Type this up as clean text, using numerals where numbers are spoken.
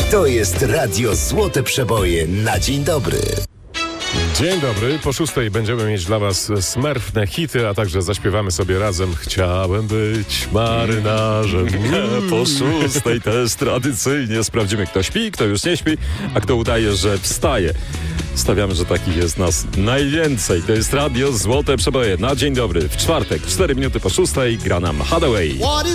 To jest Radio Złote Przeboje na dzień dobry. Dzień dobry, po 6:00 będziemy mieć dla was smerfne hity, a także zaśpiewamy sobie razem Chciałem być marynarzem. Po 6:00 też tradycyjnie sprawdzimy, kto śpi, kto już nie śpi, a kto udaje, że wstaje. Stawiamy, że takich jest nas najwięcej. To jest Radio Złote Przeboje na dzień dobry. W czwartek, 4 minuty po 6:00 gra nam Hathaway.